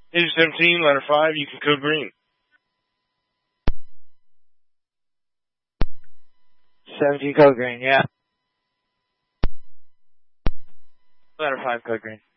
Age 17, letter 5, you can code green. 17 code green, yeah. Letter 5 code green.